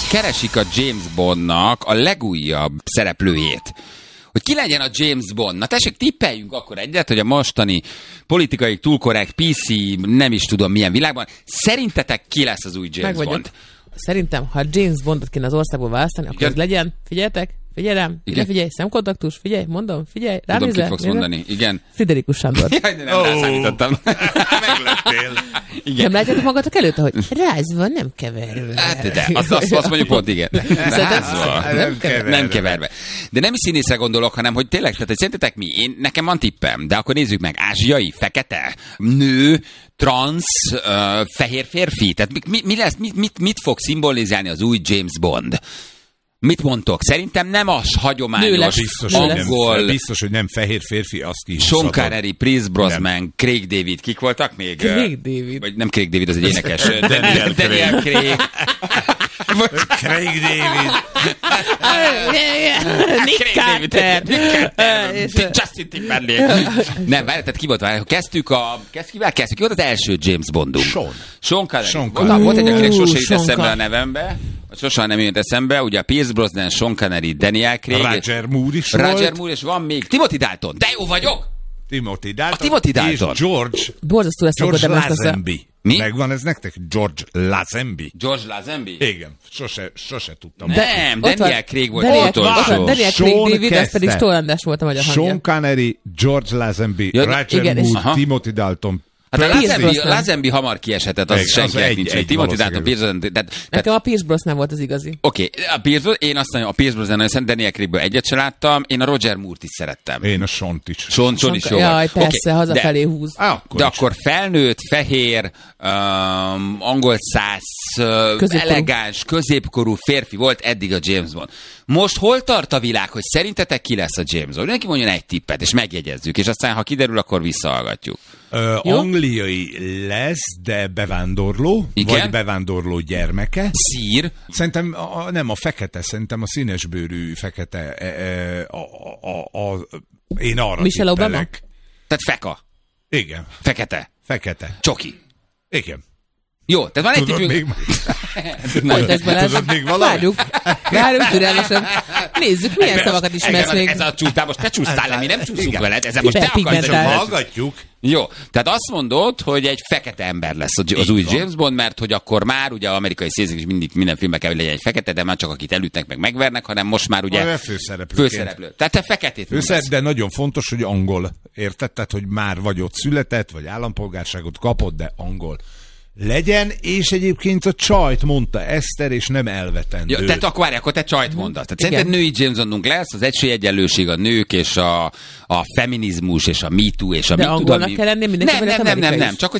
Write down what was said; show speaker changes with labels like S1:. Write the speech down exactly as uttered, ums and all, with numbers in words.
S1: keresik a James Bondnak a legújabb szereplőjét. Hogy ki legyen a James Bond. Na tessék, tippeljünk akkor egyet, hogy a mostani politikai túlkorrekt pé cé, nem is tudom milyen világban, szerintetek ki lesz az új James Bond?
S2: Szerintem, ha James Bondot kéne az országból választani, akkor ez legyen, figyeljetek, figyelj rám, figyelj, figyelj, szemkontaktus, figyelj, mondom, figyelj, rám
S1: tudom,
S2: nézel,
S1: kit fogsz mondani, igen.
S2: Friderikus Sándor.
S1: Jaj, de nem oh. rászállítottam.
S3: Meglettél.
S2: Igen. Nem látjátok magatok előtt, hogy rázva, nem keverve.
S1: Hát, de, azt, azt, azt mondjuk pont, igen. Rázva, nem, nem, keverve. nem keverve. De nem is színészre gondolok, hanem, hogy tényleg, tehát, hogy szerintetek mi? Én, nekem van tippem, de akkor nézzük meg. Ázsiai, fekete, nő, transz, uh, fehér férfi. Tehát mi, mi lesz, mit, mit, mit fog szimbolizálni az új James Bond? Mit mondtok? Szerintem nem az hagyományos
S3: biztos,
S1: angol...
S3: Hogy nem, biztos, hogy nem fehér férfi, azt ki
S1: Sean Connery, Pierce Brosnan, Craig David, kik voltak még?
S2: Craig David.
S1: Vagy nem Craig David, az egy énekes.
S3: Daniel
S1: Daniel Craig.
S3: Craig David.
S2: Nick Carter.
S1: Justin Timberlake. Nem, várj, tehát ki volt? Várj, kezdtük a... Kezd, kivel kezdtük? Ki volt az első James Bondunk?
S3: Sean.
S1: Sean Connery.
S3: Sean Connery.
S1: Volt egy, akinek sose jut
S2: Sean
S1: eszembe a nevembe. Sosem nem jött eszembe. Ugye a Pierce Brosnan, Sean Connery, Daniel Craig.
S3: Roger Moore is
S1: Roger
S3: volt.
S1: Moore, és van még Timothy Dalton. De jó vagyok!
S3: Timothy Dalton.
S1: A Timothy Dalton.
S3: És George.
S2: Borzasztó lesz
S3: George
S2: akkor, de most
S3: Lazenby.
S1: Mi?
S3: Megvan ez nektek? George Lazenby.
S1: George Lazenby?
S3: Igen, sose, sose tudtam.
S1: Nem,
S2: Ott
S1: Daniel
S2: van.
S1: Craig volt
S2: Daniel,
S1: utolsó.
S2: ott van, Daniel Craig
S3: Sean
S2: David, ez pedig
S3: kezdte.
S2: Stolandás volt a magyar hangja.
S3: Sean Connery, George Lazenby,
S1: Ja,
S3: Roger
S2: igen, és-
S3: Moore,
S1: Aha.
S3: Timothy Dalton.
S1: Hát a
S2: Pierce
S1: Lazenby,
S2: Brosnan.
S1: Lazenby hamar kieshetett, az
S3: Meg, az
S1: senkinek
S3: egy-
S1: nincs.
S3: egy
S1: Timothy Dalton,
S3: valószínű.
S1: Pierce Brosnan, tehát- tehát
S2: Nekem a Pierce Brosnan volt az igazi.
S1: oké, a Pierce, én azt mondom, a Pierce Brosnan nagyon szeretem, Daniel Craigből egyet sem láttam, én a Roger Moore-t is szerettem.
S3: Én a Sont is.
S1: Sean Sean is jó
S2: Jaj,
S1: volt.
S2: persze,
S1: Oké,
S2: hazafelé
S1: de-
S2: húz.
S3: Á, akkor
S1: De
S3: is.
S1: akkor felnőtt, fehér, um, angol száz, uh,
S2: Középkorú.
S1: elegáns, középkorú férfi volt eddig a James Bond. Most hol tart a világ, hogy szerintetek ki lesz a James Bond? Mindenki mondjon egy tippet, és megjegyezzük, és aztán, ha kiderül, akkor visszahallgatjuk.
S3: Ö,
S2: Jó?
S3: angliai lesz, de bevándorló,
S1: Igen?
S3: vagy bevándorló gyermeke.
S1: Szír,
S3: Szerintem a, nem a fekete, szerintem a színesbőrű fekete. E, e, a, a, a, a, én arra
S2: Michelle Obama?
S3: tippelek.
S1: tehát feka,
S3: Igen,
S1: fekete,
S3: fekete.
S1: csoki.
S3: Igen.
S1: Jó, tehát van egy
S3: Tudod
S1: tippünk.
S3: még?
S2: Folytasd, Balázs.
S3: Tudod még valamit?
S2: Várjuk. Várjuk türelmesen. Nézzük, milyen szavakat ismersz még.
S1: Ez a csúsztál, most te csúsztál le, mi nem csúszunk
S3: Igen.
S1: veled, ezen most te akarsz.
S2: Hiperpigmentált.
S3: Hallgatjuk.
S1: Jó, tehát azt mondod, hogy egy fekete ember lesz az, az új
S3: van.
S1: James Bond, mert hogy akkor már ugye amerikai színészek is mindig minden filmben kell, hogy legyen egy fekete, de már csak akit elütnek meg megvernek, hanem most már ugye
S3: Olyan főszereplőként.
S1: főszereplő. Tehát te feketét
S3: Főszer,
S1: mondasz.
S3: de nagyon fontos, hogy angol. Érted? Tehát, hogy már vagy ott született, vagy állampolgárságot kapott, de angol legyen, és egyébként a csajt mondta Eszter, és nem elvetendő.
S1: Ja, tehát akkor várj, akkor te csajt mondasz. Tehát
S2: Igen.
S1: szerinted női James Bondunk lesz, az esélyegyenlőség, a nők és a, a feminizmus és a MeToo és a
S2: De
S1: mit
S2: angolnak
S1: tudom, mi-
S2: kell lenni, mindenki
S1: nem,
S2: lehet
S1: nem, nem, nem,
S2: amerikai
S1: nem,
S2: is.
S1: csak hogy